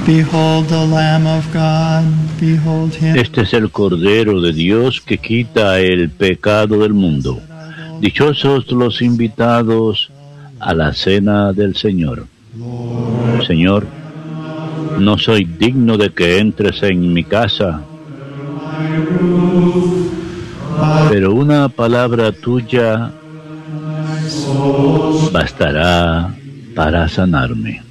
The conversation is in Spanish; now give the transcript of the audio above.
Behold the Lamb of God, behold him. Este es el Cordero de Dios que quita el pecado del mundo. Dichosos los invitados a la cena del Señor. Señor, no soy digno de que entres en mi casa, pero una palabra tuya bastará para sanarme.